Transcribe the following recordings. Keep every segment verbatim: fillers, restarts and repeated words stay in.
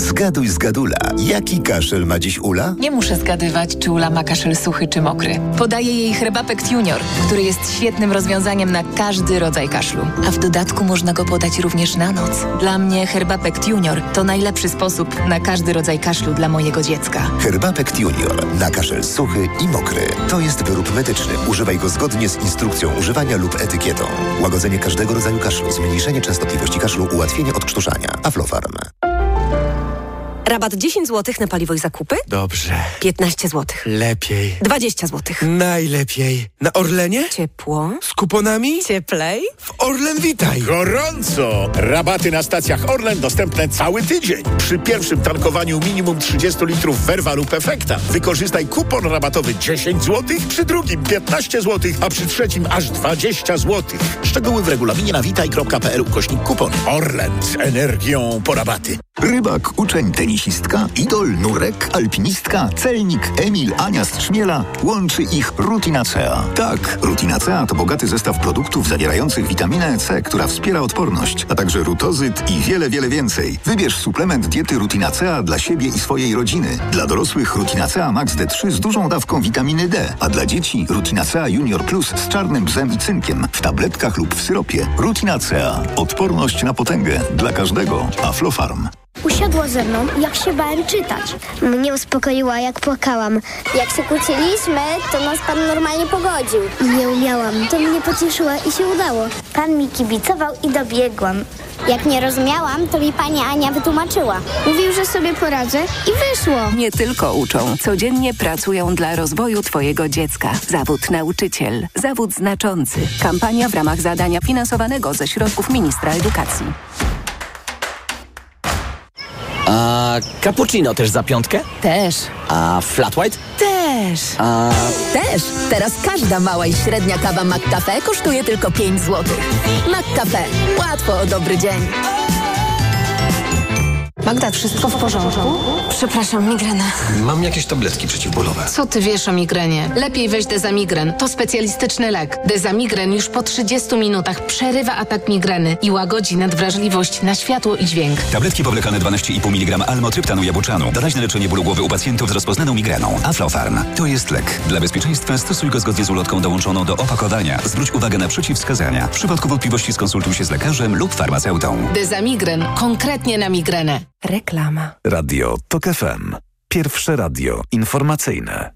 Zgaduj zgadula. Jaki kaszel ma dziś Ula? Nie muszę zgadywać, czy Ula ma kaszel suchy czy mokry. Podaję jej Herbapekt Junior, który jest świetnym rozwiązaniem na każdy rodzaj kaszlu. A w dodatku można go podać również na noc. Dla mnie Herbapekt Junior to najlepszy sposób na każdy rodzaj kaszlu dla mojego dziecka. Herbapekt Junior na kaszel suchy i mokry. To jest wyrób medyczny. Używaj go zgodnie z instrukcją używania lub etykietą. Łagodzenie każdego rodzaju kaszlu, zmniejszenie częstotliwości kaszlu, ułatwienie odkrztuszania. Aflofarm. Rabat dziesięć złotych na paliwo i zakupy? Dobrze. piętnaście złotych. Lepiej. dwadzieścia złotych. Najlepiej. Na Orlenie? Ciepło. Z kuponami? Cieplej. W Orlen Witaj. Gorąco! Rabaty na stacjach Orlen dostępne cały tydzień. Przy pierwszym tankowaniu minimum trzydzieści litrów Verva lub Efekta wykorzystaj kupon rabatowy dziesięć złotych, przy drugim piętnaście złotych, a przy trzecim aż dwadzieścia złotych. Szczegóły w regulaminie na witaj kropka p l ukośnik kupon. Orlen z energią po rabaty. Rybak, uczeń, tenisistka, idol, nurek, alpinistka, celnik, Emil, Ania z Trzmiela. Łączy ich Rutinacea. Tak, Rutinacea to bogaty zestaw produktów zawierających witaminę C, która wspiera odporność, a także rutozyt i wiele, wiele więcej. Wybierz suplement diety Rutinacea dla siebie i swojej rodziny. Dla dorosłych Rutinacea Max D trzy z dużą dawką witaminy D, a dla dzieci Rutinacea Junior Plus z czarnym bzem i cynkiem w tabletkach lub w syropie. Rutinacea. Odporność na potęgę dla każdego. Aflofarm. Usiadła ze mną, jak się bałem czytać. Mnie uspokoiła, jak płakałam. Jak się kłóciliśmy, to nas pan normalnie pogodził. Nie umiałam. To mnie pocieszyła i się udało. Pan mi kibicował i dobiegłam. Jak nie rozumiałam, to mi pani Ania wytłumaczyła. Mówił, że sobie poradzę i wyszło. Nie tylko uczą, codziennie pracują dla rozwoju twojego dziecka. Zawód nauczyciel. Zawód znaczący. Kampania w ramach zadania finansowanego ze środków ministra edukacji. A cappuccino też za piątkę? Też. A flat white? Też. A... Też. Teraz każda mała i średnia kawa McCafe kosztuje tylko pięć złotych. McCafe. Łatwo o dobry dzień. Magda, wszystko w porządku? Przepraszam, migrena. Mam jakieś tabletki przeciwbólowe. Co ty wiesz o migrenie? Lepiej weź Dezamigren. To specjalistyczny lek. Dezamigren już po trzydziestu minutach przerywa atak migreny i łagodzi nadwrażliwość na światło i dźwięk. Tabletki powlekane dwanaście i pół miligrama almotryptanu jabłczanu. Doraźne leczenie bólu głowy u pacjentów z rozpoznaną migreną. Aflofarm. To jest lek. Dla bezpieczeństwa stosuj go zgodnie z ulotką dołączoną do opakowania. Zwróć uwagę na przeciwwskazania. W przypadku wątpliwości skonsultuj się z lekarzem lub farmaceutą. Dezamigren. Konkretnie na migrenę. Reklama. Radio TOK F M. Pierwsze radio informacyjne.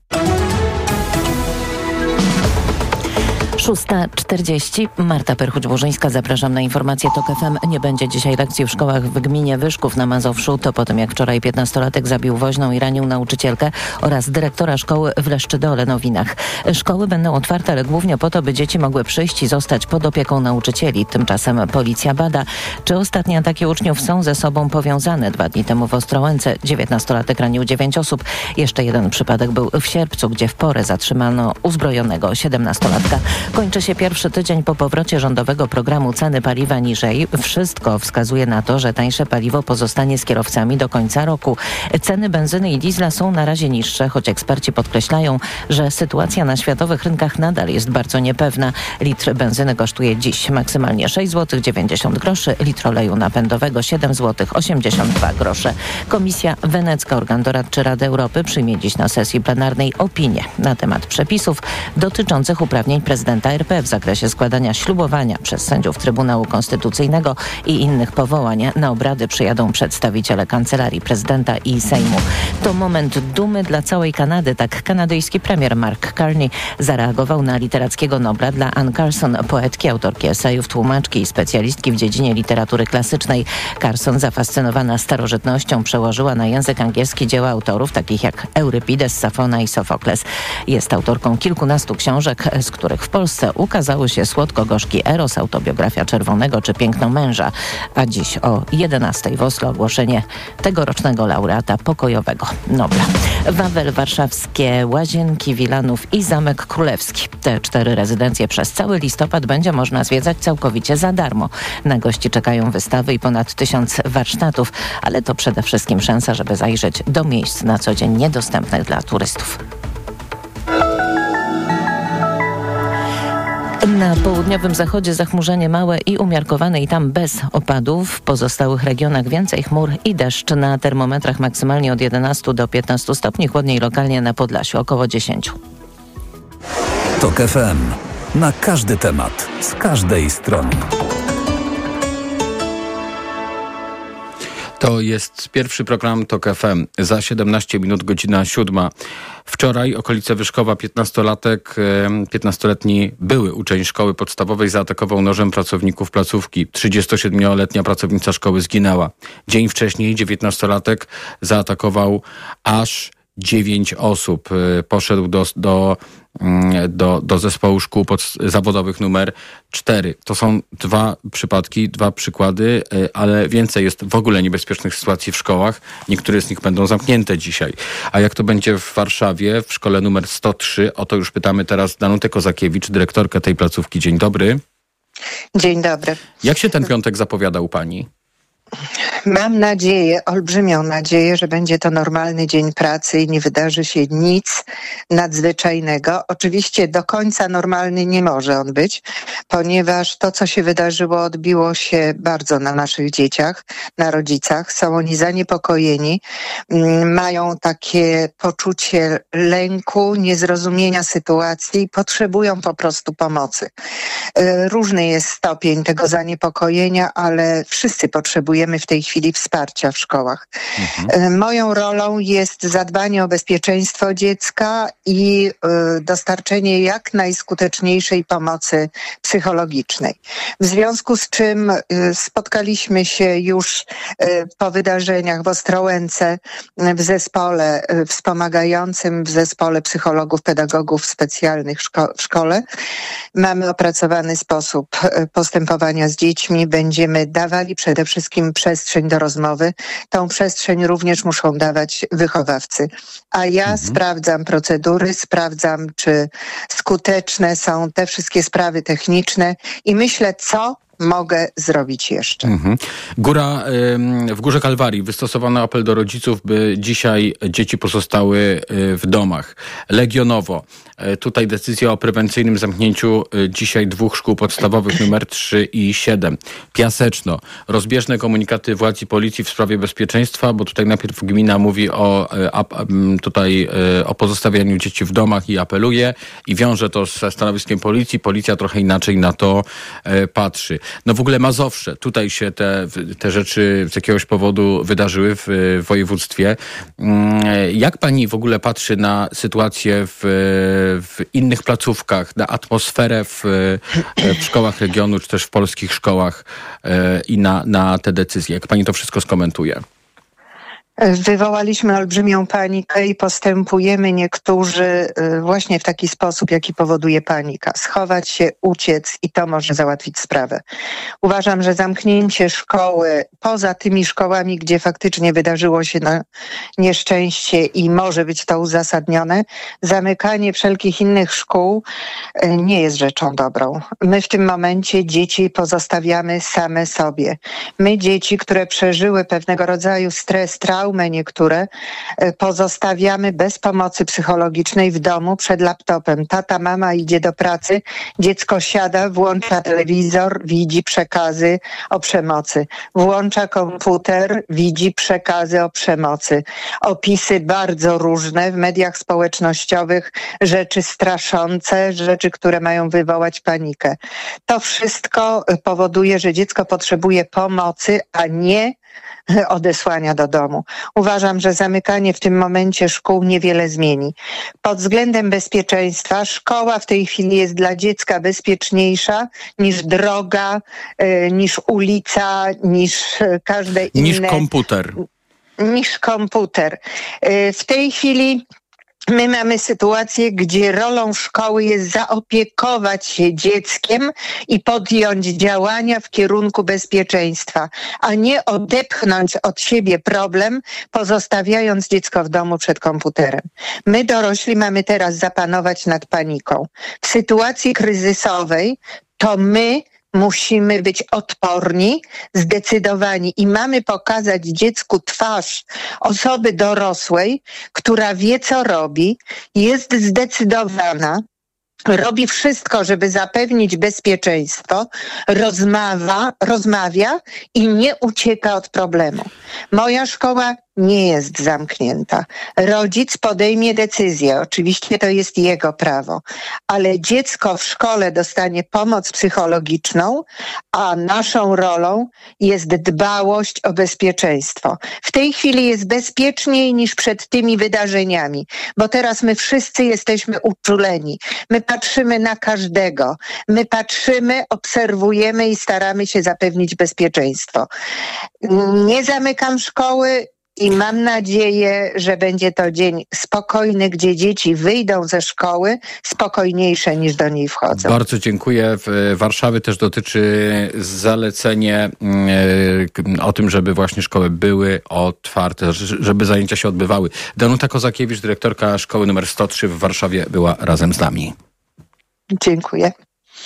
szósta czterdzieści. Marta Perchuć-Burzyńska. Zapraszam na informację TOK F M. Nie będzie dzisiaj lekcji w szkołach w gminie Wyszków na Mazowszu. To po tym, jak wczoraj piętnastolatek zabił woźną i ranił nauczycielkę oraz dyrektora szkoły w Leszczydole-Nowinach. Szkoły będą otwarte, ale głównie po to, by dzieci mogły przyjść i zostać pod opieką nauczycieli. Tymczasem policja bada, czy ostatnie ataki uczniów są ze sobą powiązane. Dwa dni temu w Ostrołęce dziewiętnastolatek ranił dziewięć osób. Jeszcze jeden przypadek był w sierpcu, gdzie w porę zatrzymano uzbrojonego siedemnastolatka. Kończy się pierwszy tydzień po powrocie rządowego programu Ceny paliwa niżej. Wszystko wskazuje na to, że tańsze paliwo pozostanie z kierowcami do końca roku. Ceny benzyny i diesla są na razie niższe, choć eksperci podkreślają, że sytuacja na światowych rynkach nadal jest bardzo niepewna. Litr benzyny kosztuje dziś maksymalnie sześć złotych dziewięćdziesiąt groszy, litr oleju napędowego siedem złotych osiemdziesiąt dwa grosze. Komisja Wenecka, organ doradczy Rady Europy, przyjmie dziś na sesji plenarnej opinię na temat przepisów dotyczących uprawnień prezydenta R P w zakresie składania ślubowania przez sędziów Trybunału Konstytucyjnego i innych powołań. Na obrady przyjadą przedstawiciele Kancelarii Prezydenta i Sejmu. To moment dumy dla całej Kanady. Tak kanadyjski premier Mark Carney zareagował na literackiego Nobla dla Anne Carson, poetki, autorki esejów, tłumaczki i specjalistki w dziedzinie literatury klasycznej. Carson, zafascynowana starożytnością, przełożyła na język angielski dzieła autorów takich jak Eurypides, Safona i Sofokles. Jest autorką kilkunastu książek, z których w Polsce ukazały się Słodko-gorzki Eros, autobiografia Czerwonego czy Piękno męża. A dziś o jedenastej w Oslo ogłoszenie tegorocznego laureata pokojowego Nobla. Wawel Warszawskie, Łazienki Wilanów i Zamek Królewski. Te cztery rezydencje przez cały listopad będzie można zwiedzać całkowicie za darmo. Na gości czekają wystawy i ponad tysiąc warsztatów, ale to przede wszystkim szansa, żeby zajrzeć do miejsc na co dzień niedostępnych dla turystów. Na południowym zachodzie zachmurzenie małe i umiarkowane i tam bez opadów. W pozostałych regionach więcej chmur i deszcz. Na termometrach maksymalnie od jedenastu do piętnastu stopni, chłodniej lokalnie na Podlasiu około dziesięć. TOK F M. Na każdy temat, z każdej strony. To jest pierwszy program TOK F M. Za siedemnaście minut, godzina siódma. Wczoraj okolice Wyszkowa piętnastolatek, piętnastoletni były uczeń szkoły podstawowej zaatakował nożem pracowników placówki. trzydziestosiedmioletnia pracownica szkoły zginęła. Dzień wcześniej dziewiętnastolatek zaatakował aż dziewięć osób. Poszedł do, do, do, do zespołu szkół pod, zawodowych numer cztery. To są dwa przypadki, dwa przykłady, ale więcej jest w ogóle niebezpiecznych sytuacji w szkołach. Niektóre z nich będą zamknięte dzisiaj. A jak to będzie w Warszawie, w szkole numer sto trzy? O to już pytamy teraz Danutę Kozakiewicz, dyrektorkę tej placówki. Dzień dobry. Dzień dobry. Jak się ten piątek zapowiada u pani? Mam nadzieję, olbrzymią nadzieję, że będzie to normalny dzień pracy i nie wydarzy się nic nadzwyczajnego. Oczywiście do końca normalny nie może on być, ponieważ to, co się wydarzyło, odbiło się bardzo na naszych dzieciach, na rodzicach. Są oni zaniepokojeni, mają takie poczucie lęku, niezrozumienia sytuacji, potrzebują po prostu pomocy. Różny jest stopień tego zaniepokojenia, ale wszyscy potrzebujemy w tej chwili wsparcia w szkołach. Mhm. Moją rolą jest zadbanie o bezpieczeństwo dziecka i y, dostarczenie jak najskuteczniejszej pomocy psychologicznej. W związku z czym y, spotkaliśmy się już y, po wydarzeniach w Ostrołęce w zespole y, wspomagającym, w zespole psychologów, pedagogów specjalnych szko- w szkole. Mamy opracowany sposób y, postępowania z dziećmi. Będziemy dawali przede wszystkim przestrzeń do rozmowy. Tą przestrzeń również muszą dawać wychowawcy. A ja mhm. sprawdzam procedury, sprawdzam, czy skuteczne są te wszystkie sprawy techniczne i myślę, co mogę zrobić jeszcze. Mhm. Góra, w Górze Kalwarii wystosowano apel do rodziców, by dzisiaj dzieci pozostały w domach. Legionowo. Tutaj decyzja o prewencyjnym zamknięciu dzisiaj dwóch szkół podstawowych numer trzy i siedem. Piaseczno. Rozbieżne komunikaty władz i policji w sprawie bezpieczeństwa, bo tutaj najpierw gmina mówi o, tutaj, o pozostawianiu dzieci w domach i apeluje i wiąże to ze stanowiskiem policji. Policja trochę inaczej na to patrzy. No w ogóle Mazowsze, tutaj się te, te rzeczy z jakiegoś powodu wydarzyły w, w województwie. Jak pani w ogóle patrzy na sytuację w, w innych placówkach, na atmosferę w, w szkołach regionu, czy też w polskich szkołach i na, na te decyzje? Jak pani to wszystko skomentuje? Wywołaliśmy olbrzymią panikę i postępujemy niektórzy właśnie w taki sposób, jaki powoduje panika. Schować się, uciec i to może załatwić sprawę. Uważam, że zamknięcie szkoły poza tymi szkołami, gdzie faktycznie wydarzyło się na nieszczęście i może być to uzasadnione, zamykanie wszelkich innych szkół nie jest rzeczą dobrą. My w tym momencie dzieci pozostawiamy same sobie. My dzieci, które przeżyły pewnego rodzaju stres, traumę niektóre, pozostawiamy bez pomocy psychologicznej w domu przed laptopem. Tata, mama idzie do pracy, dziecko siada, włącza telewizor, widzi przekazy o przemocy. Włącza komputer, widzi przekazy o przemocy. Opisy bardzo różne w mediach społecznościowych, rzeczy straszące, rzeczy, które mają wywołać panikę. To wszystko powoduje, że dziecko potrzebuje pomocy, a nie odesłania do domu. Uważam, że zamykanie w tym momencie szkół niewiele zmieni. Pod względem bezpieczeństwa szkoła w tej chwili jest dla dziecka bezpieczniejsza niż droga, niż ulica, niż każde inne... Niż komputer. Niż komputer. W tej chwili my mamy sytuację, gdzie rolą szkoły jest zaopiekować się dzieckiem i podjąć działania w kierunku bezpieczeństwa, a nie odepchnąć od siebie problem, pozostawiając dziecko w domu przed komputerem. My dorośli mamy teraz zapanować nad paniką. W sytuacji kryzysowej to my musimy być odporni, zdecydowani i mamy pokazać dziecku twarz osoby dorosłej, która wie, co robi, jest zdecydowana robi wszystko, żeby zapewnić bezpieczeństwo, rozmawia, rozmawia i nie ucieka od problemu. Moja szkoła nie jest zamknięta. Rodzic podejmie decyzję, oczywiście to jest jego prawo, ale dziecko w szkole dostanie pomoc psychologiczną, a naszą rolą jest dbałość o bezpieczeństwo. W tej chwili jest bezpieczniej niż przed tymi wydarzeniami, bo teraz my wszyscy jesteśmy uczuleni. My patrzymy na każdego. My patrzymy, obserwujemy i staramy się zapewnić bezpieczeństwo. Nie zamykam szkoły i mam nadzieję, że będzie to dzień spokojny, gdzie dzieci wyjdą ze szkoły spokojniejsze niż do niej wchodzą. Bardzo dziękuję. W Warszawie też dotyczy zalecenie yy, o tym, żeby właśnie szkoły były otwarte, żeby zajęcia się odbywały. Danuta Kozakiewicz, dyrektorka szkoły numer sto trzy w Warszawie, była razem z nami. Dziękuję.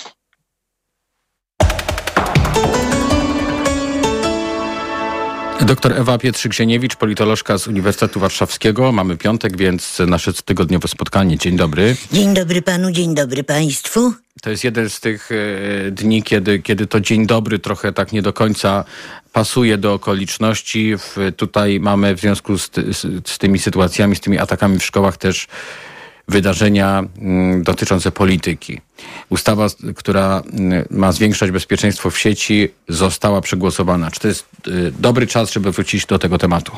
Doktor Ewa Pietrzyk-Zieniewicz, politolożka z Uniwersytetu Warszawskiego. Mamy piątek, więc nasze tygodniowe spotkanie. Dzień dobry. Dzień dobry panu, dzień dobry państwu. To jest jeden z tych e, dni, kiedy, kiedy to dzień dobry trochę tak nie do końca pasuje do okoliczności. W, tutaj mamy w związku z, z, z tymi sytuacjami, z tymi atakami w szkołach też wydarzenia m, dotyczące polityki. Ustawa, która m, ma zwiększać bezpieczeństwo w sieci, została przegłosowana. Czy to jest y, dobry czas, żeby wrócić do tego tematu?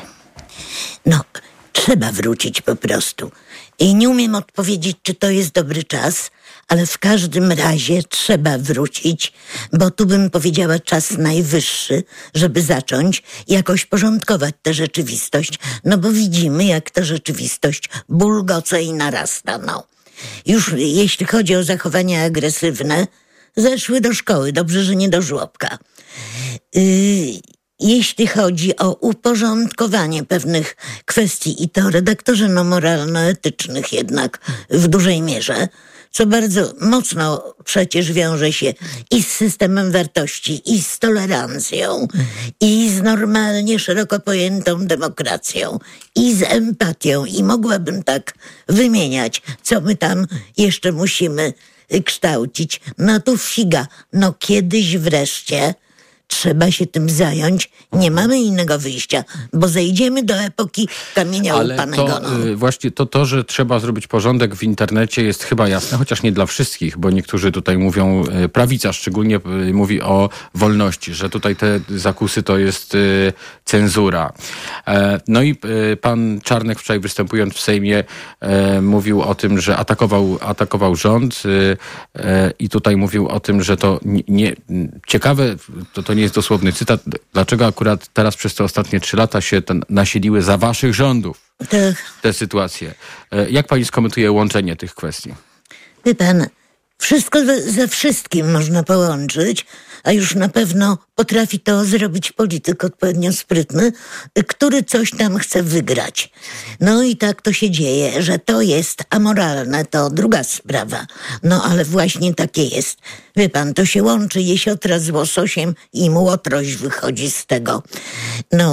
No, trzeba wrócić po prostu. I nie umiem odpowiedzieć, czy to jest dobry czas, ale w każdym razie trzeba wrócić, bo tu bym powiedziała czas najwyższy, żeby zacząć jakoś porządkować tę rzeczywistość, no bo widzimy, jak ta rzeczywistość bulgoce i narasta, no. Już jeśli chodzi o zachowania agresywne, zeszły do szkoły, dobrze, że nie do żłobka. Yy, Jeśli chodzi o uporządkowanie pewnych kwestii i to redaktorze no moralno-etycznych jednak w dużej mierze, co bardzo mocno przecież wiąże się i z systemem wartości, i z tolerancją, i z normalnie szeroko pojętą demokracją, i z empatią. I mogłabym tak wymieniać, co my tam jeszcze musimy kształcić. No tu figa, no kiedyś wreszcie trzeba się tym zająć. Nie mamy innego wyjścia, bo zejdziemy do epoki kamienia łupanego. Ale to y, właśnie to, to, że trzeba zrobić porządek w internecie jest chyba jasne, chociaż nie dla wszystkich, bo niektórzy tutaj mówią, y, prawica szczególnie y, mówi o wolności, że tutaj te zakusy to jest y, cenzura. E, no i y, pan Czarnek wczoraj występując w Sejmie y, mówił o tym, że atakował, atakował rząd y, y, i tutaj mówił o tym, że to nie, nie ciekawe, to, to nie jest dosłowny cytat, dlaczego akurat teraz przez te ostatnie trzy lata się ten, nasiliły za waszych rządów tak. te sytuacje. Jak pani skomentuje łączenie tych kwestii? Wie pan, wszystko ze, ze wszystkim można połączyć, a już na pewno potrafi to zrobić polityk odpowiednio sprytny, który coś tam chce wygrać. No i tak to się dzieje, że to jest amoralne, to druga sprawa. No ale właśnie takie jest. Wie pan, to się łączy jesiotra z łososiem i młotrość wychodzi z tego. No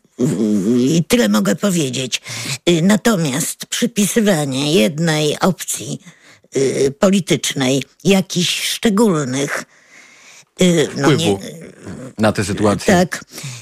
i tyle mogę powiedzieć. Natomiast przypisywanie jednej opcji y, politycznej jakichś szczególnych No nie, na tę sytuację. Tak.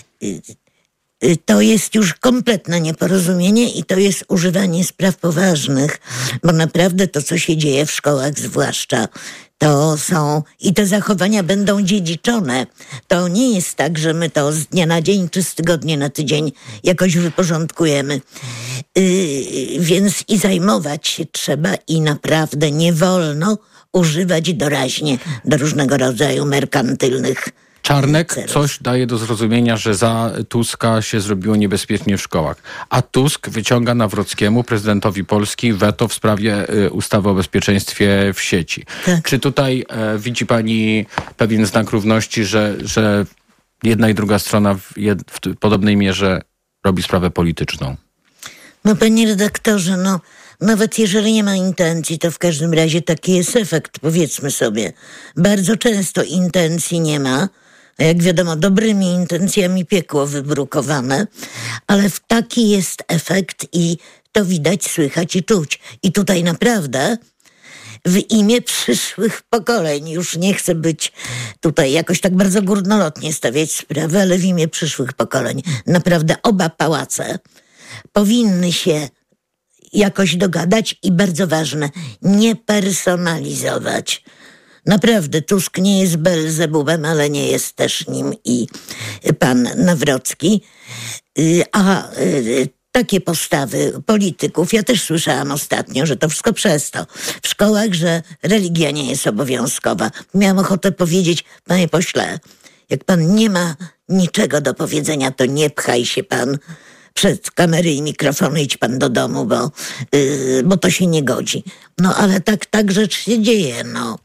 To jest już kompletne nieporozumienie i to jest używanie spraw poważnych, bo naprawdę to, co się dzieje w szkołach zwłaszcza, to są i te zachowania będą dziedziczone. To nie jest tak, że my to z dnia na dzień czy z tygodnia na tydzień jakoś wyporządkujemy. Yy, więc i zajmować się trzeba i naprawdę nie wolno używać doraźnie do różnego rodzaju merkantylnych Czarnek celów. Coś daje do zrozumienia, że za Tuska się zrobiło niebezpiecznie w szkołach. A Tusk wyciąga Nawrockiemu, prezydentowi Polski, weto w sprawie y, ustawy o bezpieczeństwie w sieci. Tak. Czy tutaj y, widzi pani pewien znak równości, że, że jedna i druga strona w, jed, w podobnej mierze robi sprawę polityczną? No panie redaktorze, no nawet jeżeli nie ma intencji, to w każdym razie taki jest efekt, powiedzmy sobie. Bardzo często intencji nie ma, a jak wiadomo, dobrymi intencjami piekło wybrukowane, ale taki jest efekt i to widać, słychać i czuć. I tutaj naprawdę w imię przyszłych pokoleń. Już nie chcę być tutaj jakoś tak bardzo górnolotnie stawiać sprawy, ale w imię przyszłych pokoleń. Naprawdę oba pałace powinny się jakoś dogadać i bardzo ważne, nie personalizować. Naprawdę, Tusk nie jest Belzebubem, ale nie jest też nim i pan Nawrocki. A takie postawy polityków, ja też słyszałam ostatnio, że to wszystko przez to. W szkołach, że religia nie jest obowiązkowa. Miałam ochotę powiedzieć, panie pośle, jak pan nie ma niczego do powiedzenia, to nie pchaj się pan przed kamery i mikrofony, idź pan do domu, bo, yy, bo to się nie godzi. No ale tak, tak rzecz się dzieje, no.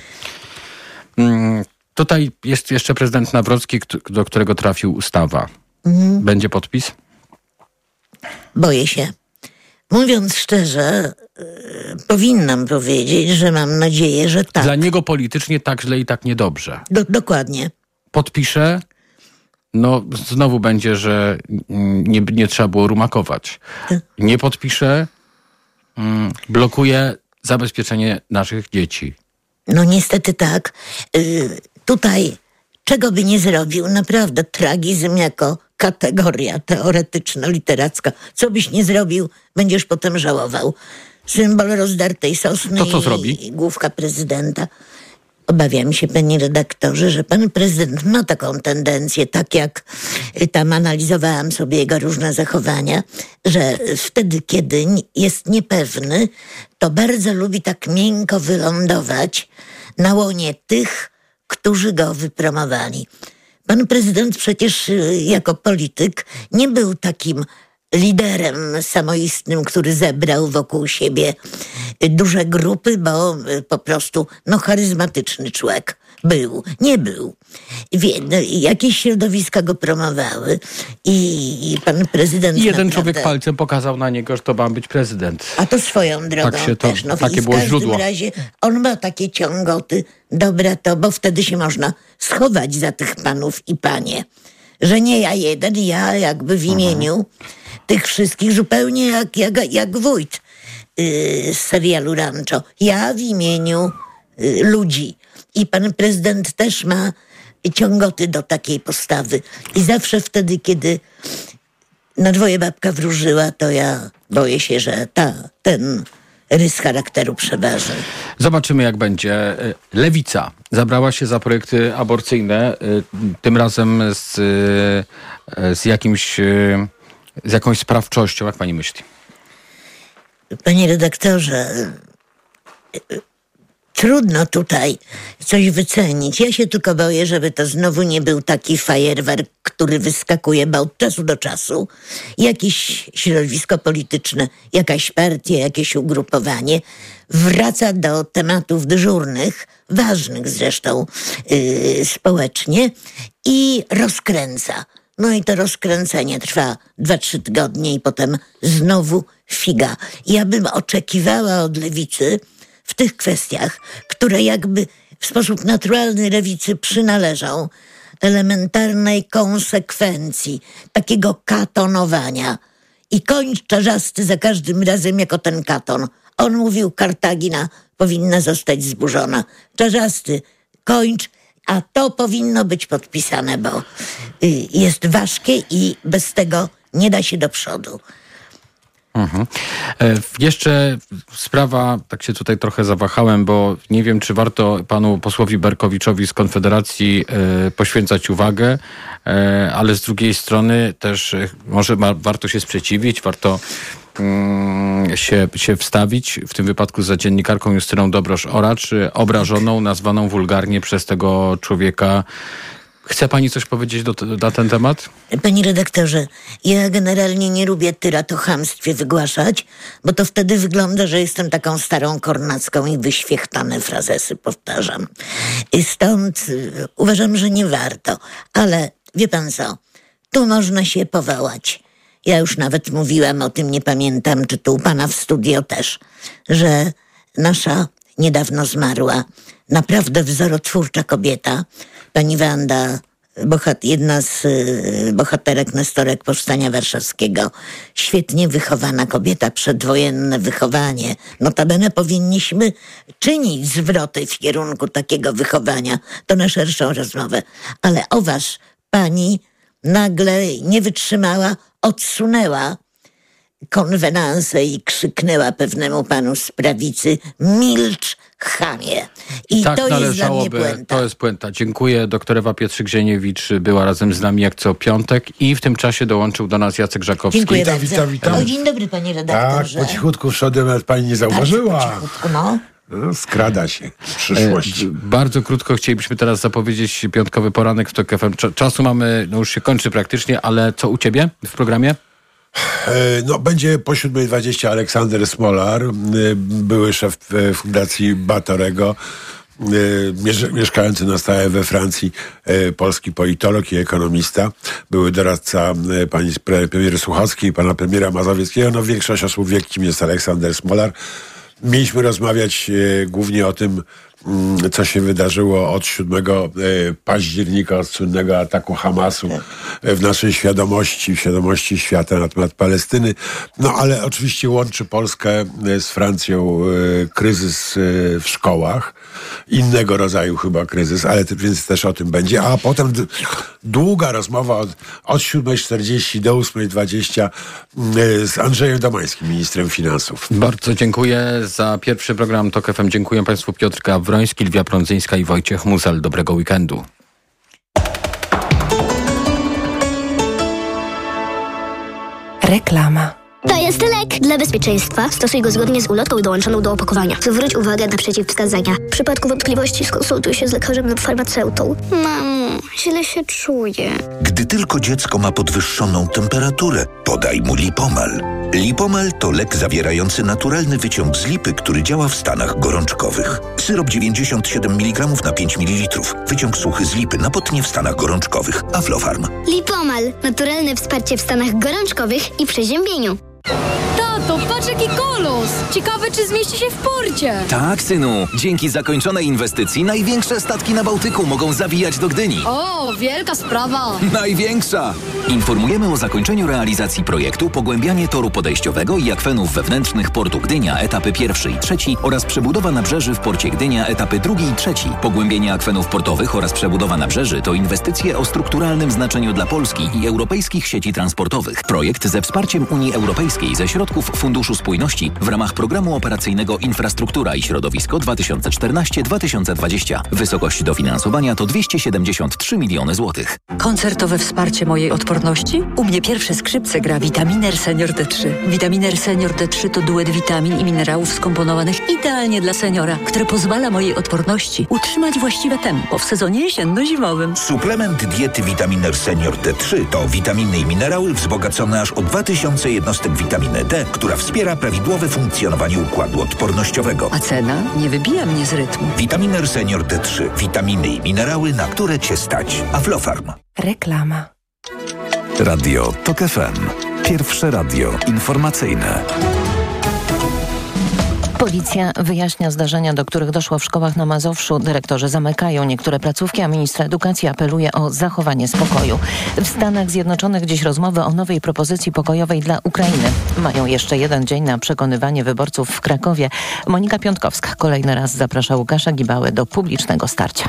Mm, tutaj jest jeszcze prezydent Nawrocki, do którego trafił ustawa. Mhm. Będzie podpis? Boję się. Mówiąc szczerze, yy, powinnam powiedzieć, że mam nadzieję, że tak. Dla niego politycznie tak źle i tak niedobrze. Do, dokładnie. Podpisze, no znowu będzie, że nie, nie trzeba było rumakować. Nie podpisze, mm, blokuje zabezpieczenie naszych dzieci. No niestety tak. Yy, tutaj czego by nie zrobił, naprawdę tragizm jako kategoria teoretyczno-literacka. Co byś nie zrobił, będziesz potem żałował. Symbol rozdartej sosny to co i, zrobi? i główka prezydenta. Obawiam się, panie redaktorze, że pan prezydent ma taką tendencję, tak jak tam analizowałam sobie jego różne zachowania, że wtedy, kiedy jest niepewny, to bardzo lubi tak miękko wylądować na łonie tych, którzy go wypromowali. Pan prezydent przecież jako polityk nie był takim liderem samoistnym, który zebrał wokół siebie duże grupy, bo po prostu no charyzmatyczny człowiek był. Nie był. Wie, no, jakieś środowiska go promowały i, i pan prezydent... I jeden naprawdę... człowiek palcem pokazał na niego, że to ma być prezydent. A to swoją drogą tak się to, też. No, takie i w było każdym źródło. razie on ma takie ciągoty. Dobra to, bo wtedy się można schować za tych panów i panie. Że nie ja jeden, ja jakby w imieniu mhm. tych wszystkich, zupełnie jak, jak, jak wójt yy, z serialu Rancho. Ja w imieniu yy, ludzi. I pan prezydent też ma ciągoty do takiej postawy. I zawsze wtedy, kiedy na dwoje babka wróżyła, to ja boję się, że ta, ten rys charakteru przeważy. Zobaczymy, jak będzie. Lewica zabrała się za projekty aborcyjne, tym razem z, z jakimś, z jakąś sprawczością. Jak pani myśli? Panie redaktorze, trudno tutaj coś wycenić. Ja się tylko boję, żeby to znowu nie był taki fajerwerk, który wyskakuje od czasu do czasu. Jakieś środowisko polityczne, jakaś partia, jakieś ugrupowanie wraca do tematów dyżurnych, ważnych zresztą yy, społecznie i rozkręca. No i to rozkręcenie trwa dwa, trzy tygodnie i potem znowu figa. Ja bym oczekiwała od lewicy w tych kwestiach, które jakby w sposób naturalny lewicy przynależą, elementarnej konsekwencji, takiego katonowania. I koń czarzasty za każdym razem jako ten katon. On mówił, Kartagina powinna zostać zburzona. Czarzasty, kończ, a to powinno być podpisane, bo jest ważkie i bez tego nie da się do przodu. Mhm. E, jeszcze sprawa, tak się tutaj trochę zawahałem, bo nie wiem, czy warto panu posłowi Berkowiczowi z Konfederacji e, poświęcać uwagę, e, ale z drugiej strony też e, może ma, warto się sprzeciwić, warto mm, się, się wstawić, w tym wypadku za dziennikarką Justyną Dobrosz-Oracz, obrażoną, nazwaną wulgarnie przez tego człowieka. Chce pani coś powiedzieć do, na ten temat? Panie redaktorze, ja generalnie nie lubię tyrat o chamstwie wygłaszać, bo to wtedy wygląda, że jestem taką starą kornacką i wyświechtane frazesy powtarzam. I stąd y, uważam, że nie warto. Ale wie pan co, tu można się powołać. Ja już nawet mówiłam o tym, nie pamiętam, czy tu u pana w studio też, że nasza niedawno zmarła, naprawdę wzorotwórcza kobieta, pani Wanda bohat- jedna z y, bohaterek, nestorek Powstania Warszawskiego. Świetnie wychowana kobieta, przedwojenne wychowanie. Notabene powinniśmy czynić zwroty w kierunku takiego wychowania. To na szerszą rozmowę. Ale o was, pani, nagle nie wytrzymała, odsunęła konwenansę i krzyknęła pewnemu panu z prawicy: milcz, chamie. I tak to jest dla mnie należałoby, puenta. to jest puenta. Dziękuję. Doktor Ewa Pietrzyk-Zieniewicz była razem z nami jak co piątek i w tym czasie dołączył do nas Jacek Żakowski. Dziękuję Witam, bardzo. witam, witam. O, dzień dobry, panie Tak, redaktorze. po cichutku wszedłem, nawet pani nie zauważyła. Bardzo po cichutku, no. No, skrada się w przyszłości. E, bardzo krótko chcielibyśmy teraz zapowiedzieć piątkowy poranek w TOK F M. Cza- Czasu mamy, no już się kończy praktycznie, ale co u ciebie w programie? No, będzie po siódmej dwadzieścia Aleksander Smolar, były szef Fundacji Batorego, mieszkający na stałe we Francji, polski politolog i ekonomista, były doradca pani premier Słuchockiej, pana premiera Mazowieckiego. No, większość osób wie, kim jest Aleksander Smolar. Mieliśmy rozmawiać e, głównie o tym, mm, co się wydarzyło od siódmego e, października, od słynnego ataku Hamasu e, w naszej świadomości, w świadomości świata na temat Palestyny. No ale oczywiście łączy Polskę e, z Francją e, kryzys e, w szkołach. Innego rodzaju chyba kryzys, ale ty, więc też o tym będzie. A potem d- długa rozmowa od, od siódmej czterdzieści do ósmej dwadzieścia e, z Andrzejem Domańskim, ministrem finansów. Bardzo dziękuję za pierwszy program TOK F M. Dziękuję państwu Piotr Gawroński, Lwia Prądzyńska i Wojciech Musel. Dobrego weekendu. Reklama. To jest lek. Dla bezpieczeństwa stosuj go zgodnie z ulotką dołączoną do opakowania. Zwróć uwagę na przeciwwskazania. W przypadku wątpliwości skonsultuj się z lekarzem lub farmaceutą. Mamo, źle się czuję. Gdy tylko dziecko ma podwyższoną temperaturę, podaj mu Lipomal. Lipomal to lek zawierający naturalny wyciąg z lipy, który działa w stanach gorączkowych. Syrop dziewięćdziesiąt siedem miligramów na pięć mililitrów. Wyciąg suchy z lipy na potnie w stanach gorączkowych. Aflofarm. Lipomal. Naturalne wsparcie w stanach gorączkowych i przeziębieniu. Tato, patrz jaki kolos! Ciekawe, czy zmieści się w porcie. Tak, synu. Dzięki zakończonej inwestycji największe statki na Bałtyku mogą zawijać do Gdyni. O, wielka sprawa. Największa! Informujemy o zakończeniu realizacji projektu Pogłębianie toru podejściowego i akwenów wewnętrznych portu Gdynia, etapy pierwszy i trzeci oraz przebudowa nabrzeży w porcie Gdynia, etapy drugi i trzeci. Pogłębienie akwenów portowych oraz przebudowa nabrzeży to inwestycje o strukturalnym znaczeniu dla Polski i europejskich sieci transportowych. Projekt ze wsparciem Unii Europejskiej ze środków Funduszu Spójności w ramach Programu Operacyjnego Infrastruktura i Środowisko dwa tysiące czternaście do dwa tysiące dwudziestego. Wysokość dofinansowania to dwieście siedemdziesiąt trzy miliony złotych. Koncertowe wsparcie mojej odporności? U mnie pierwsze skrzypce gra Vitaminer Senior D trzy. Vitaminer Senior D trzy to duet witamin i minerałów skomponowanych idealnie dla seniora, które pozwala mojej odporności utrzymać właściwe tempo w sezonie jesienno-zimowym. Suplement diety Vitaminer Senior D trzy to witaminy i minerały wzbogacone aż o dwa tysiące jednostek witaminy D, która wspiera prawidłowe funkcjonowanie układu odpornościowego. A cena nie wybija mnie z rytmu. Vitaminer Senior D trzy. Witaminy i minerały, na które Cię stać. Aflofarm. Reklama. Radio TOK F M. Pierwsze radio informacyjne. Policja wyjaśnia zdarzenia, do których doszło w szkołach na Mazowszu. Dyrektorzy zamykają niektóre placówki, a ministra edukacji apeluje o zachowanie spokoju. W Stanach Zjednoczonych dziś rozmowy o nowej propozycji pokojowej dla Ukrainy. Mają jeszcze jeden dzień na przekonywanie wyborców w Krakowie. Monika Piątkowska kolejny raz zaprasza Łukasza Gibałę do publicznego starcia.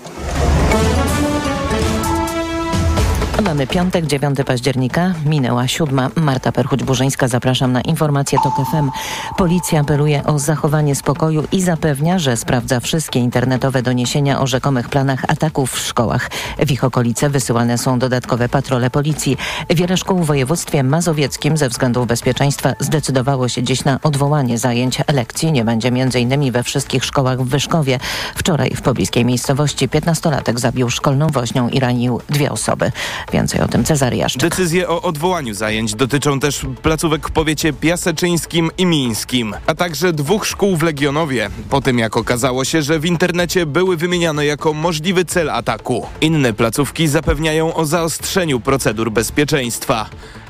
Mamy piątek, dziewiątego października, minęła siódma. Marta Perchuć-Burzyńska, zapraszam na informacje TOK F M. Policja apeluje o zachowanie spokoju i zapewnia, że sprawdza wszystkie internetowe doniesienia o rzekomych planach ataków w szkołach. W ich okolice wysyłane są dodatkowe patrole policji. Wiele szkół w województwie mazowieckim ze względów bezpieczeństwa zdecydowało się dziś na odwołanie zajęć lekcji. Nie będzie między innymi we wszystkich szkołach w Wyszkowie. Wczoraj w pobliskiej miejscowości piętnastolatek zabił szkolną woźnią i ranił dwie osoby. Więcej o tym Cezary Jaszczyk. Decyzje o odwołaniu zajęć dotyczą też placówek w powiecie piaseczyńskim i mińskim, a także dwóch szkół w Legionowie, po tym jak okazało się, że w internecie były wymieniane jako możliwy cel ataku. Inne placówki zapewniają o zaostrzeniu procedur bezpieczeństwa.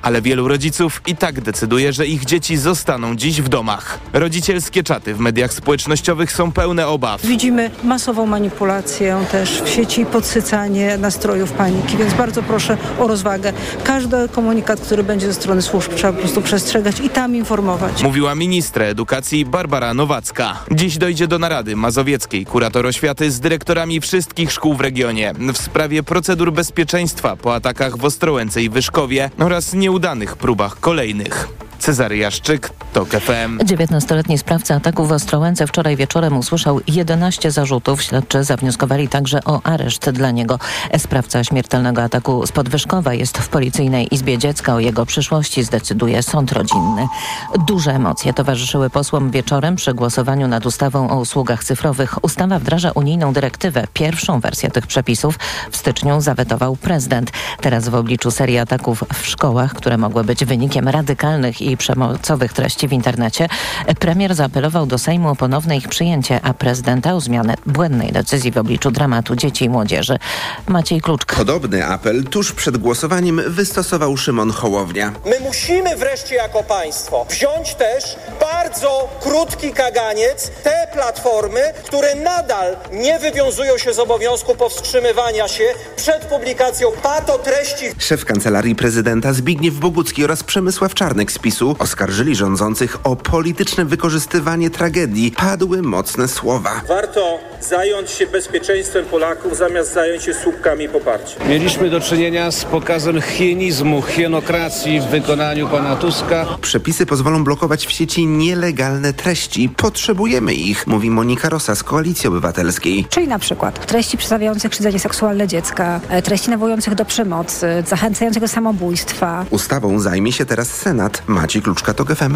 Ale wielu rodziców i tak decyduje, że ich dzieci zostaną dziś w domach. Rodzicielskie czaty w mediach społecznościowych są pełne obaw. Widzimy masową manipulację też w sieci i podsycanie nastrojów paniki, więc bardzo proszę o rozwagę. Każdy komunikat, który będzie ze strony służb, trzeba po prostu przestrzegać i tam informować. Mówiła ministra edukacji Barbara Nowacka. Dziś dojdzie do narady mazowieckiej kurator oświaty z dyrektorami wszystkich szkół w regionie w sprawie procedur bezpieczeństwa po atakach w Ostrołęce i Wyszkowie oraz nieudanych próbach kolejnych. Cezary Jaszczyk, TOK F M. dziewiętnastoletni sprawca ataku w Ostrołęce wczoraj wieczorem usłyszał jedenaście zarzutów. Śledczy zawnioskowali także o areszt dla niego. Sprawca śmiertelnego ataku z Podwyżkowa jest w Policyjnej Izbie Dziecka. O jego przyszłości zdecyduje sąd rodzinny. Duże emocje towarzyszyły posłom wieczorem przy głosowaniu nad ustawą o usługach cyfrowych. Ustawa wdraża unijną dyrektywę. Pierwszą wersję tych przepisów w styczniu zawetował prezydent. Teraz w obliczu serii ataków w szkołach, które mogły być wynikiem radykalnych i przemocowych treści w internecie, premier zaapelował do Sejmu o ponowne ich przyjęcie, a prezydenta o zmianę błędnej decyzji w obliczu dramatu dzieci i młodzieży. Maciej Kluczka. Podobny apel tuż przed głosowaniem wystosował Szymon Hołownia. My musimy wreszcie jako państwo wziąć też bardzo krótki kaganiec te platformy, które nadal nie wywiązują się z obowiązku powstrzymywania się przed publikacją patotreści. Szef Kancelarii Prezydenta Zbigniew Bogucki oraz Przemysław Czarnek z PiSu oskarżyli rządzących o polityczne wykorzystywanie tragedii. Padły mocne słowa. Warto zająć się bezpieczeństwem Polaków, zamiast zająć się słupkami poparcia. Mieliśmy do czynienia z pokazem hienizmu, hienokracji w wykonaniu pana Tuska. Przepisy pozwolą blokować w sieci nielegalne treści. Potrzebujemy ich, mówi Monika Rosa z Koalicji Obywatelskiej. Czyli na przykład treści przedstawiające krzywdzenie seksualne dziecka, treści nawołujących do przemocy, zachęcających do samobójstwa. Ustawą zajmie się teraz Senat. Maciej Kluczka, TOK F M.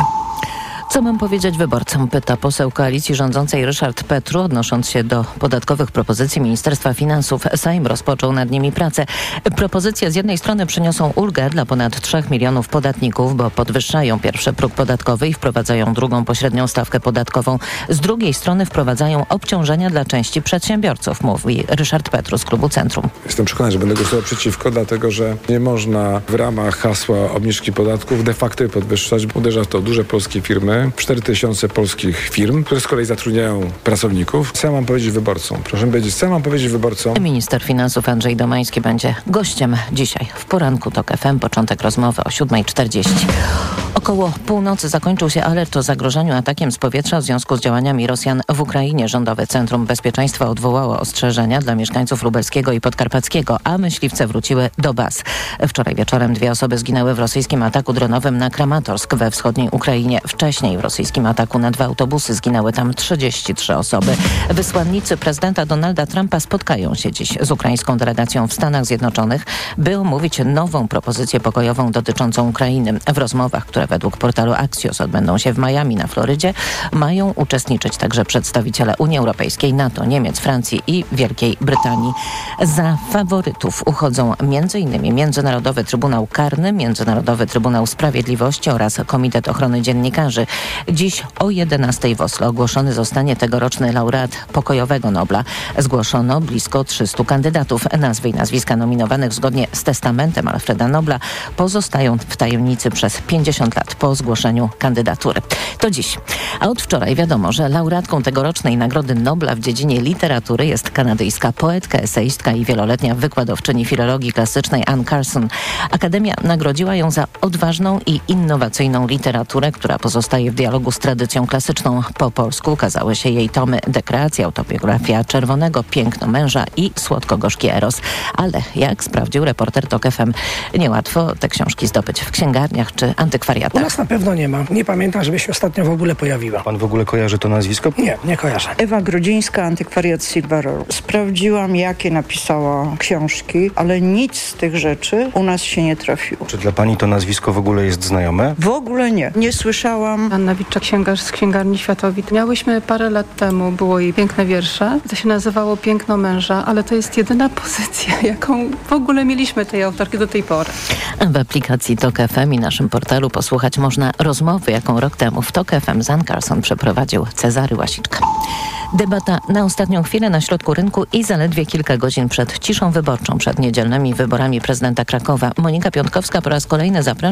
Co mam powiedzieć wyborcom? Pyta poseł koalicji rządzącej Ryszard Petru, odnosząc się do podatkowych propozycji Ministerstwa Finansów. Sejm rozpoczął nad nimi pracę. Propozycje z jednej strony przyniosą ulgę dla ponad trzech milionów podatników, bo podwyższają pierwszy próg podatkowy i wprowadzają drugą pośrednią stawkę podatkową. Z drugiej strony wprowadzają obciążenia dla części przedsiębiorców, mówi Ryszard Petru z Klubu Centrum. Jestem przekonany, że będę głosował przeciwko, dlatego że nie można w ramach hasła obniżki podatków de facto podwyższać. Uderza w to duże polskie firmy. cztery tysiące polskich firm, które z kolei zatrudniają pracowników. Co ja mam powiedzieć wyborcom? Proszę powiedzieć, co ja mam powiedzieć wyborcom? Minister finansów Andrzej Domański będzie gościem dzisiaj w poranku TOK F M. Początek rozmowy o siódma czterdzieści. Około północy zakończył się alert o zagrożeniu atakiem z powietrza w związku z działaniami Rosjan w Ukrainie. Rządowe Centrum Bezpieczeństwa odwołało ostrzeżenia dla mieszkańców Lubelskiego i Podkarpackiego, a myśliwce wróciły do baz. Wczoraj wieczorem dwie osoby zginęły w rosyjskim ataku dronowym na Kramatorsk we wschodniej Ukrainie. Wcześniej w rosyjskim ataku na dwa autobusy zginęły tam trzydzieści trzy osoby. Wysłannicy prezydenta Donalda Trumpa spotkają się dziś z ukraińską delegacją w Stanach Zjednoczonych, by omówić nową propozycję pokojową dotyczącą Ukrainy. W rozmowach, które według portalu Axios odbędą się w Miami na Florydzie, mają uczestniczyć także przedstawiciele Unii Europejskiej, NATO, Niemiec, Francji i Wielkiej Brytanii. Za faworytów uchodzą m.in. Międzynarodowy Trybunał Karny, Międzynarodowy Trybunał Sprawiedliwości oraz Komitet Ochrony Dziennikarzy. Dziś o jedenastej w Oslo ogłoszony zostanie tegoroczny laureat pokojowego Nobla. Zgłoszono blisko trzystu kandydatów. Nazwy i nazwiska nominowanych zgodnie z testamentem Alfreda Nobla pozostają w tajemnicy przez pięćdziesiąt lat po zgłoszeniu kandydatury. To dziś. A od wczoraj wiadomo, że laureatką tegorocznej Nagrody Nobla w dziedzinie literatury jest kanadyjska poetka, eseistka i wieloletnia wykładowczyni filologii klasycznej Anne Carson. Akademia nagrodziła ją za odważną i innowacyjną literaturę, która pozostaje w dialogu z tradycją klasyczną. Po polsku ukazały się jej tomy Dekreacja, autobiografia Czerwonego, Piękno męża i Słodko-gorzki eros. Ale jak sprawdził reporter TOK F M, niełatwo te książki zdobyć w księgarniach czy antykwariatach. U nas na pewno nie ma. Nie pamiętam, żeby się ostatnio w ogóle pojawiła. Pan w ogóle kojarzy to nazwisko? Nie, nie kojarzę. Ewa Grodzińska, antykwariat Silver. Sprawdziłam, jakie napisała książki, ale nic z tych rzeczy u nas się nie trafiło. Czy dla pani to nazwisko w ogóle jest znajome? W ogóle nie. Nie słyszałam. Anna Witczak, księgarz z Księgarni Światowit. Miałyśmy parę lat temu, było jej piękne wiersze. To się nazywało Piękno męża, ale to jest jedyna pozycja, jaką w ogóle mieliśmy tej autorki do tej pory. W aplikacji TOK F M i naszym portalu posłuchać można rozmowy, jaką rok temu w TOK F M z Anne Carson przeprowadził Cezary Łasiczka. Debata na ostatnią chwilę na środku rynku i zaledwie kilka godzin przed ciszą wyborczą, przed niedzielnymi wyborami prezydenta Krakowa. Monika Piątkowska po raz kolejny zaprasza